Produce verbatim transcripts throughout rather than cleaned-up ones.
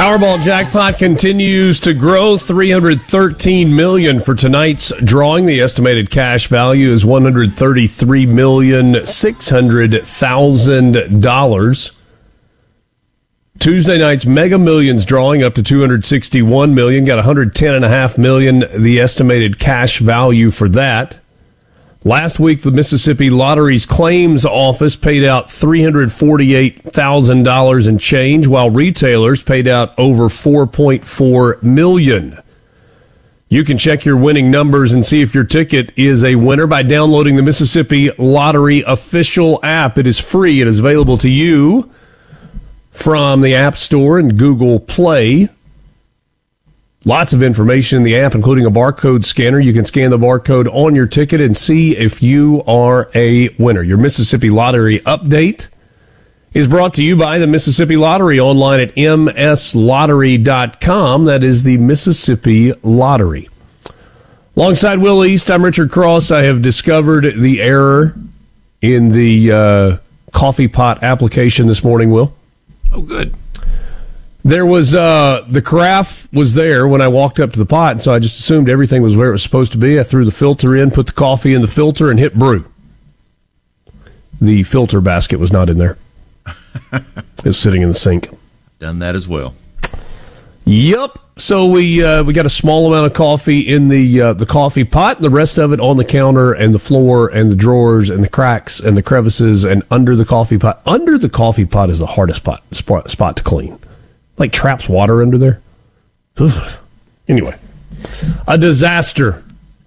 Powerball jackpot continues to grow, three hundred thirteen million dollars for tonight's drawing. The estimated cash value is one hundred thirty-three million six hundred thousand dollars. Tuesday night's Mega Millions drawing up to two hundred sixty-one million dollars, got one hundred ten point five million dollars, the estimated cash value for that. Last week, the Mississippi Lottery's claims office paid out three hundred forty-eight thousand dollars in change, while retailers paid out over four point four million dollars. You can check your winning numbers and see if your ticket is a winner by downloading the Mississippi Lottery official app. It is free. It is available to you from the App Store and Google Play. Lots of information in the app, including a barcode scanner. You can scan the barcode on your ticket and see if you are a winner. Your Mississippi Lottery update is brought to you by the Mississippi Lottery, online at m s lottery dot com. That is the Mississippi Lottery. Alongside Will East, I'm Richard Cross. I have discovered the error in the uh, coffee pot application this morning, Will. Oh, good. There was, uh, the carafe was there when I walked up to the pot, and so I just assumed everything was where it was supposed to be. I threw the filter in, put the coffee in the filter, and hit brew. The filter basket was not in there. It was sitting in the sink. Done that as well. Yep. So we uh, we got a small amount of coffee in the uh, the coffee pot, and the rest of it on the counter and the floor and the drawers and the cracks and the crevices and under the coffee pot. Under the coffee pot is the hardest pot, spot, spot to clean. Like traps water under there. Ugh. Anyway, a disaster.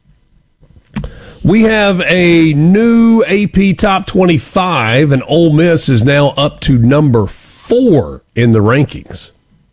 We have a new A P Top twenty-five, and Ole Miss is now up to number four in the rankings.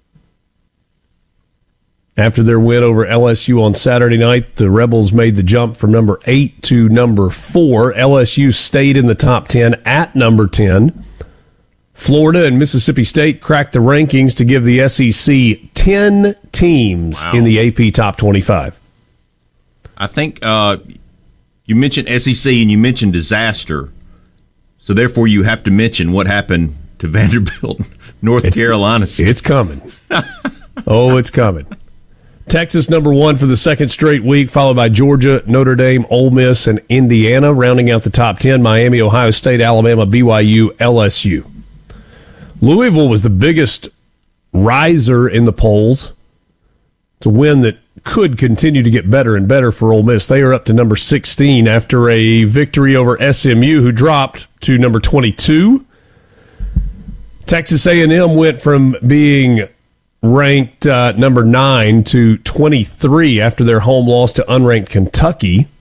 After their win over L S U on Saturday night, the Rebels made the jump from number eight to number four. L S U stayed in the top ten at number ten. Florida and Mississippi State cracked the rankings to give the S E C ten teams wow. in the A P Top twenty-five. I think uh, you mentioned S E C and you mentioned disaster, so therefore you have to mention what happened to Vanderbilt, North it's, Carolina State. It's coming. Oh, it's coming. Texas number one for the second straight week, followed by Georgia, Notre Dame, Ole Miss, and Indiana. Rounding out the top ten, Miami, Ohio State, Alabama, B Y U, L S U. Louisville was the biggest riser in the polls. It's a win that could continue to get better and better for Ole Miss. They are up to number sixteen after a victory over S M U, who dropped to number twenty-two. Texas A and M went from being ranked uh, number nine to twenty-three after their home loss to unranked Kentucky.